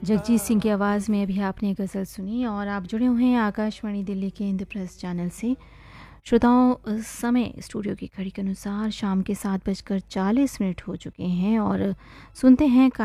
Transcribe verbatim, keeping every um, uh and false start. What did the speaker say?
जगजीत सिंह की आवाज़ में अभी आपने गज़ल सुनी और आप जुड़े हुए हैं आकाशवाणी दिल्ली के इंद्रप्रस्थ चैनल से। श्रोताओं, समय स्टूडियो की घड़ी के अनुसार शाम के सात बजकर चालीस मिनट हो चुके हैं और सुनते हैं